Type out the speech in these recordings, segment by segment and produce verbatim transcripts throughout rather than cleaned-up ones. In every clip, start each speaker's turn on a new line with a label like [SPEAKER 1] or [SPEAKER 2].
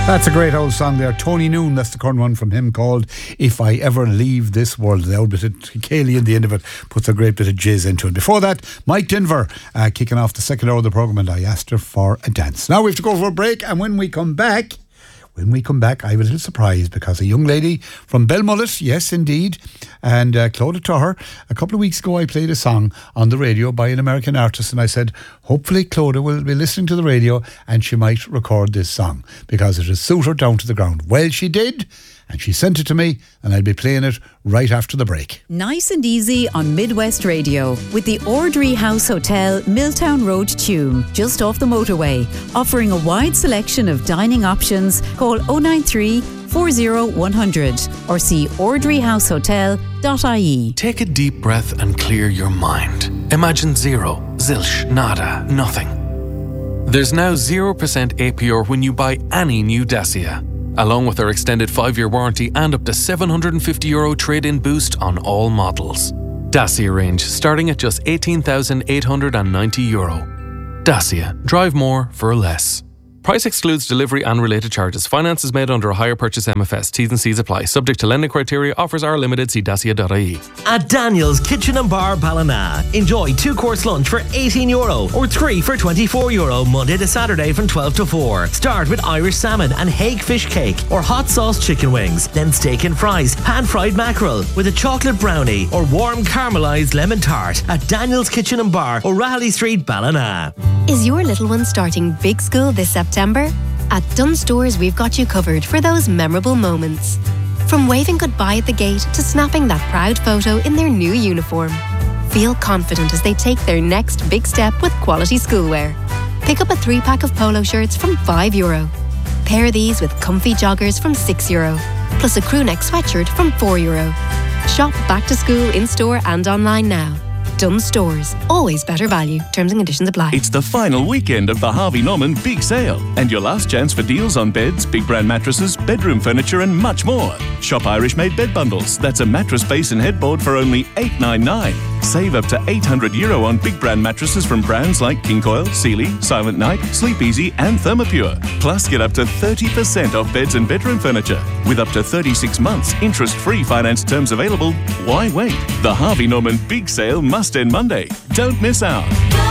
[SPEAKER 1] That's a great old song there. Tony Noon, that's the current one from him, called If I Ever Leave This World. The old bit of Cayley in the end of it puts a great bit of jizz into it. Before that, Mike Denver uh, kicking off the second hour of the programme, and I asked her for a dance. Now we have to go for a break, and when we come back, When we come back, I have a little surprise, because a young lady from Belmullet, yes indeed, and uh, Clodagh Tuher, a couple of weeks ago I played a song on the radio by an American artist, and I said, hopefully Clodagh will be listening to the radio and she might record this song, because it will suit her down to the ground. Well, she did, and she sent it to me, and I'll be playing it right after the break.
[SPEAKER 2] Nice and easy on Midwest Radio with the Ordry House Hotel, Milltown Road, Tuam, just off the motorway. Offering a wide selection of dining options. Call oh nine three, four oh one hundred or see ordry house hotel dot I E.
[SPEAKER 3] Take a deep breath and clear your mind. Imagine zero, zilch, nada, nothing. There's now zero percent A P R when you buy any new Dacia, along with our extended five-year warranty and up to seven hundred fifty euro trade-in boost on all models. Dacia range starting at just eighteen thousand eight hundred ninety euro. Dacia. Drive more for less. Price excludes delivery and related charges. Finance is made under a hire purchase M F S. T's and C's apply. Subject to lending criteria. Offers are limited. See dacia dot I E.
[SPEAKER 4] At Daniel's Kitchen and Bar Ballina, enjoy two-course lunch for eighteen euro or three for twenty-four euro Monday to Saturday from twelve to four. Start with Irish salmon and Hague fish cake or hot sauce chicken wings. Then steak and fries, pan-fried mackerel with a chocolate brownie or warm caramelised lemon tart at Daniel's Kitchen and Bar, O'Reilly Street, Ballina.
[SPEAKER 5] Is your little one starting big school this September? At Dunnes Stores, we've got you covered for those memorable moments. From waving goodbye at the gate to snapping that proud photo in their new uniform. Feel confident as they take their next big step with quality schoolwear. Pick up a three-pack of polo shirts from five euro. Pair these with comfy joggers from six euro, plus a crew neck sweatshirt from four euro. Shop back to school in-store and online now. Dunnes Stores. Always better value. Terms and conditions apply.
[SPEAKER 6] It's the final weekend of the Harvey Norman Big Sale, and your last chance for deals on beds, big brand mattresses, bedroom furniture and much more. Shop Irish Made Bed Bundles. That's a mattress base and headboard for only eight ninety-nine. Save up to eight hundred euro on big brand mattresses from brands like King Coil, Sealy, Silent Night, Sleep Easy and Thermopure. Plus get up to thirty percent off beds and bedroom furniture. With up to thirty-six months interest-free finance terms available. Why wait? The Harvey Norman Big Sale must end Monday. Don't miss out.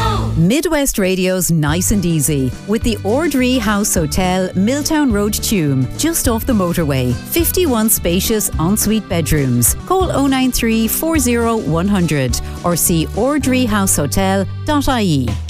[SPEAKER 2] Midwest Radio's Nice and Easy with the Ordry House Hotel, Milltown Road, Tuam, just off the motorway. fifty-one spacious ensuite bedrooms. Call oh nine three, four oh one hundred or see ordry house hotel dot I E.